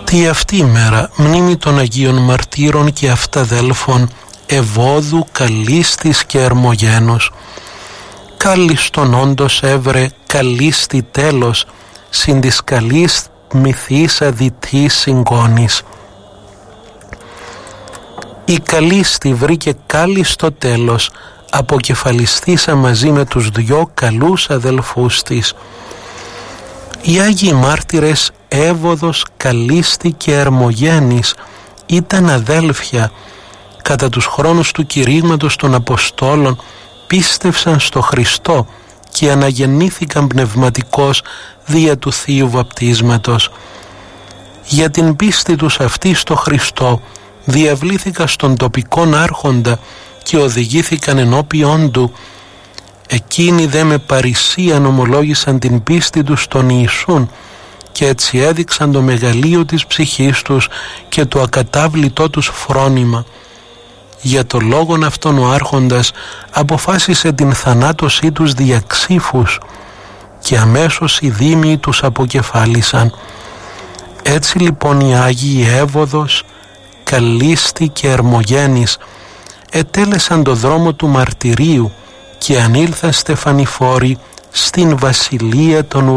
Τη αυτή η μέρα μνήμη των Αγίων Μαρτύρων και αυταδέλφων Ευώδου, Καλίστης και Ερμογένους. Κάλιστον όντως έβρε καλίστη τέλος, συν της καλής μυθής αδυτής συγκόνης. Η Καλίστη βρήκε κάλιστο τέλος, αποκεφαλιστήσα μαζί με τους δυο καλούς αδελφούς της. Οι Άγιοι Μάρτυρες Εύωδος, Καλίστη και Ερμογένης ήταν αδέλφια. Κατά τους χρόνους του κηρύγματος των Αποστόλων πίστευσαν στο Χριστό και αναγεννήθηκαν πνευματικώς δια του Θείου Βαπτίσματος. Για την πίστη τους αυτή στο Χριστό διαβλήθηκαν στον τοπικόν άρχοντα και οδηγήθηκαν ενώπιον του. Εκείνοι δε με παρησίαν ομολόγησαν την πίστη τους στον Ιησούν και έτσι έδειξαν το μεγαλείο της ψυχής τους και το ακατάβλητό τους φρόνημα. Για το λόγον αυτόν ο άρχοντας αποφάσισε την θανάτωσή τους δια ξύφους και αμέσως οι δήμοι τους αποκεφάλισαν. Έτσι λοιπόν οι Άγιοι Εύωδος, Καλίστη και Ερμογένης ετέλεσαν το δρόμο του μαρτυρίου και ανήλθαν στεφανιφόροι στην βασιλεία των